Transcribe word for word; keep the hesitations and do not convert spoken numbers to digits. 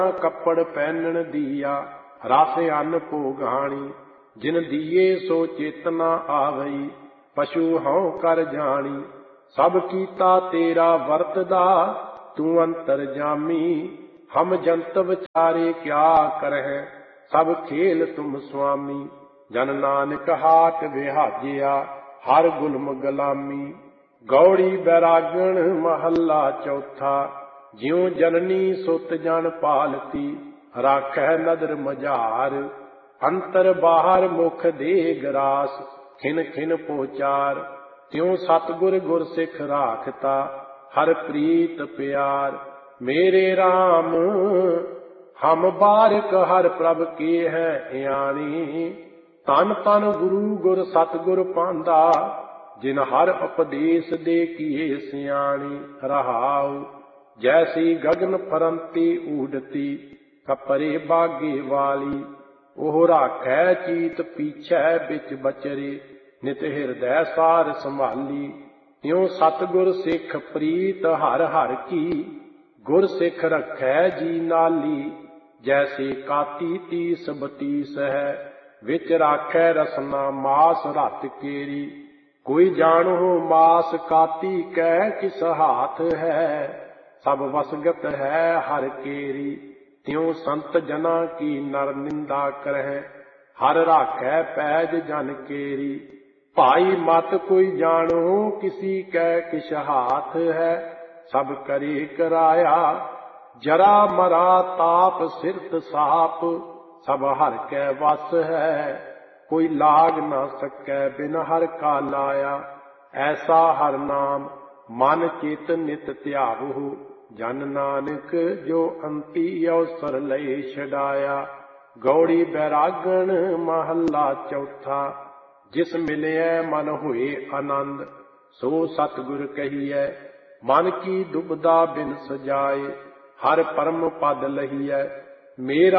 कपड़ पहनन दिया, रस अन्न भोगाणी। जिन दिए सो चेतना आवई, पशु हौ कर जानी। सब कीता तेरा वरतदा, तू अंतर जामी। हम जंत विचारे क्या करह, सब खेल तुम स्वामी। जन नानक हाट विहाजिया, हर गुलम गुलामी। गौड़ी बैरागण महला चौथा, ज्यों जननी सुत जन पालती। राखै नदर मझार, अंतर बाहर मुख दे गरास। खिन खिन पोचार, त्यों सतगुर गुर सिख राखता। हर प्रीत प्यार, मेरे राम हम बारिक हर प्रभ के है यानी। तन तन गुरु गुर सतगुर पांदा, जिन हर उपदेश दे किए सियाणी। रहाऊ जैसी गगन फरंती ऊडती, कपरे बागे वाली। ओह राखै चीत पीछै बिच बचरे, नित हिरदै सार संभाली। त्यों सतगुर सिख प्रीत हर हर की, गुर सिख रखै जी नाली। जैसे काती तीस बतीस है, विच राखै रसना मास रत केरी। कोई जानो मास काती कै किस हाथ है, सब वसगत है हर केरी। त्यों संत जना की नर निंदा करह, हर राखै पैज जन केरी। भाई मत कोई जानो किसी कै किस हाथ है, सब करे कराया। जरा मरा ताप सिरत साप, सब हर कै वस है। कोई लाग न सकै बिन हर का लाया, ऐसा हर नाम मन चित नित ध्यावहु। जन नानक जो अंती अवसर लय छड़ाया। गौड़ी बैरागण महला चौथा, जिस मिलिए मन हुए आनंद। सो सतगुर कहिए, मन की दुबदा बिन सजाए। हर परम पद लहिए, मेरा